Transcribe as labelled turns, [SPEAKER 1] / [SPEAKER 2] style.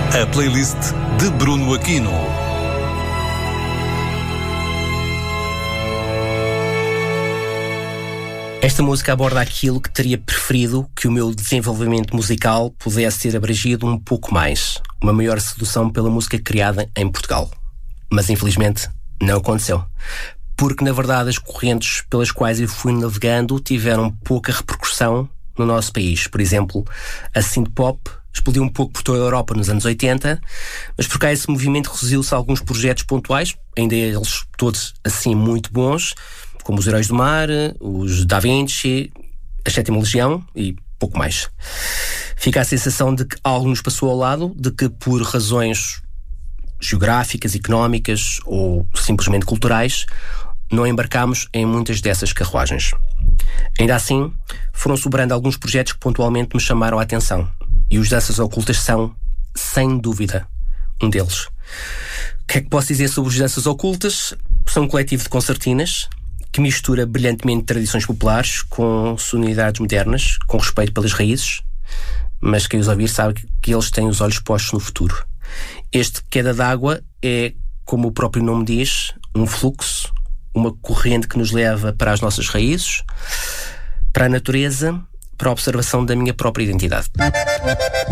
[SPEAKER 1] A playlist de Bruno Aquino.
[SPEAKER 2] Esta música aborda aquilo que teria preferido que o meu desenvolvimento musical pudesse ter abrangido um pouco mais. Uma maior sedução pela música criada em Portugal. Mas infelizmente não aconteceu. Porque na verdade as correntes pelas quais eu fui navegando tiveram pouca repercussão no nosso país. Por exemplo, a synth-pop explodiu um pouco por toda a Europa nos anos 80, mas por cá esse movimento reduziu-se a alguns projetos pontuais, ainda eles todos assim muito bons, como os Heróis do Mar, os Da Vinci, a Sétima Legião e pouco mais. Fica a sensação de que algo nos passou ao lado, de que por razões geográficas, económicas ou simplesmente culturais, não embarcámos em muitas dessas carruagens. Ainda assim, foram sobrando alguns projetos que pontualmente me chamaram a atenção. E os Danças Ocultas são, sem dúvida, um deles. O que é que posso dizer sobre os Danças Ocultas? São um coletivo de concertinas que mistura brilhantemente tradições populares com sonoridades modernas, com respeito pelas raízes, mas quem os ouvir sabe que eles têm os olhos postos no futuro. Este Queda d'Água é, como o próprio nome diz, um fluxo, uma corrente que nos leva para as nossas raízes, para a natureza, para a observação da minha própria identidade.